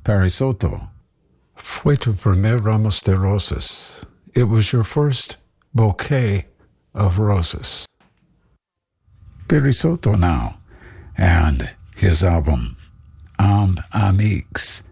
Parisoto. Fue tu primer ramos de rosas. It was your first bouquet of roses. Parisoto now, and his album, En Amics.